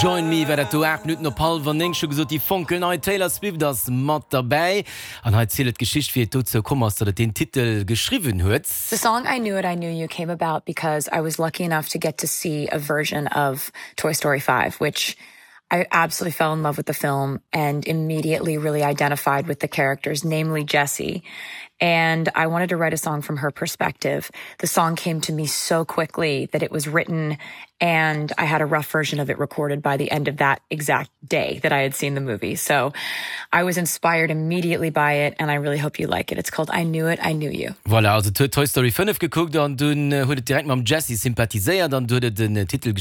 Join me, wer du 8 Minuten op Paul van Eng gesot die Funkel Taylor Swift das mat dabei an erzählet Geschicht wie du zu kommen hast oder den Titel geschrieben huet. The song I Knew It, I Knew You came about because I was lucky enough to get to see a version of Toy Story 5, which I absolutely fell in love with the film and immediately really identified with the characters, namely Jessie. And I wanted to write a song from her perspective. The song came to me so quickly that it was written and I had a rough version of it recorded by the end of that exact day that I had seen the movie. So I was inspired immediately by it and I really hope you like it. It's called I Knew It, I Knew You. Voilà, also Toy Story 5 geguckt und du direkt mit Jessie sympathisiert, dann du den Titel